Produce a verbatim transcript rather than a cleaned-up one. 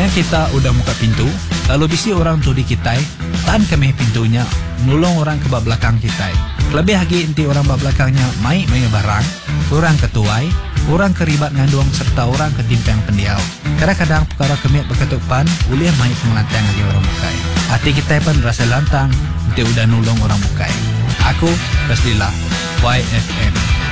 Yang kita udah buka pintu, lalu bisi orang tu di kita, tahan kami pintunya, nolong orang ke bawah belakang kita. Lebih lagi inti orang bawah belakangnya main main barang, orang ketuai, orang keribat nganduang serta orang ketimpang pendiau. Kadang-kadang perkara kemit berketupan, uliah main pengelantang lagi orang bukai. Hati kita pun rasa lantang, inti udah nolong orang bukai. Aku, Rasulillah, Y F M.